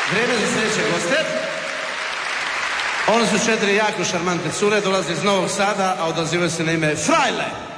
Vrijeme za sljedeće goste. Oni su 4 jako šarmantne cure, dolaze iz Novog Sada, a odazivaju se na ime Frajle.